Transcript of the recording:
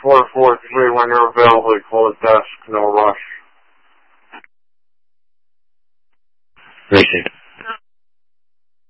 443 when you're available. Call the desk. No rush. Appreciate it.